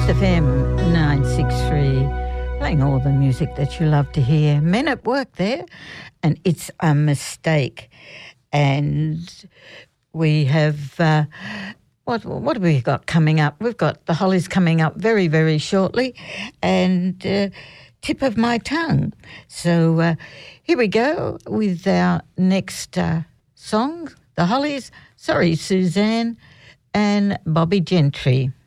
FM 963, playing all the music that you love to hear. Men at Work there, and It's a Mistake. And we have, what have we got coming up? We've got the Hollies coming up very, very shortly, and Tip of My Tongue. So here we go with our next song, the Hollies, Sorry Suzanne, and Bobby Gentry.